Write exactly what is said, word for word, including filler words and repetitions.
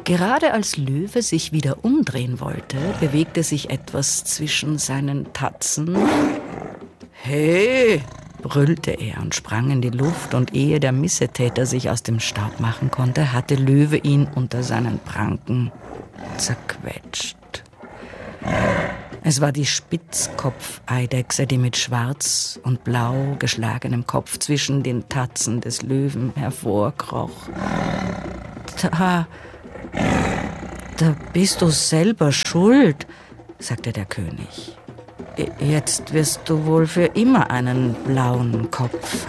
Gerade als Löwe sich wieder umdrehen wollte, bewegte sich etwas zwischen seinen Tatzen. »Hey«, brüllte er und sprang in die Luft, und ehe der Missetäter sich aus dem Staub machen konnte, hatte Löwe ihn unter seinen Pranken zerquetscht. Es war die Spitzkopfeidechse, die mit schwarz und blau geschlagenem Kopf zwischen den Tatzen des Löwen hervorkroch. Da, da bist du selber schuld, sagte der König. Jetzt wirst du wohl für immer einen blauen Kopf